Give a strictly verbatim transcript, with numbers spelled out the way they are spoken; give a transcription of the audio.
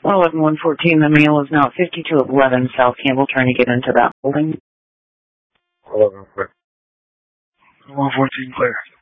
eleven one fourteen, the male is now at fifty-two eleven South Campbell, trying to get into that building. eleven, clear. one fourteen, clear.